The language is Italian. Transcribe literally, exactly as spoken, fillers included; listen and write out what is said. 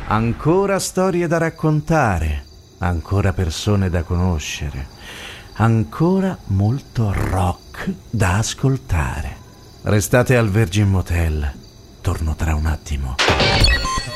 Ancora storie da raccontare, ancora persone da conoscere, ancora molto rock da ascoltare. Restate al Virgin Motel, torno tra un attimo.